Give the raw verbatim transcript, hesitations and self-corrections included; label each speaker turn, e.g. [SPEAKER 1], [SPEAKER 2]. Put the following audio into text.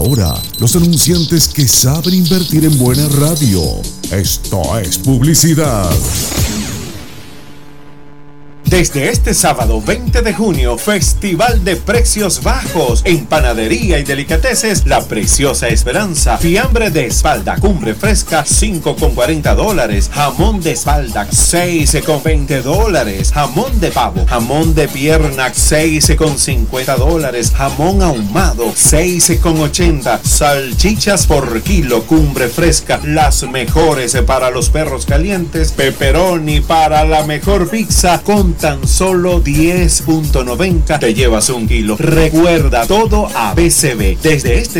[SPEAKER 1] ahora, los anunciantes que saben invertir en buena radio. Esto es publicidad.
[SPEAKER 2] Desde este sábado veinte de junio, Festival de Precios Bajos en Panadería y Delicateces La Preciosa Esperanza. Fiambre de espalda Cumbre Fresca, cinco con cuarenta dólares. Jamón de espalda, seis con veinte dólares. Jamón de pavo, jamón de pierna, seis con cincuenta dólares. Jamón ahumado, seis con ochenta. Salchichas por kilo Cumbre Fresca, las mejores para los perros calientes. Pepperoni para la mejor pizza con tan solo diez con noventa. Te llevas un kilo. Recuerda, todo a B C B. Desde este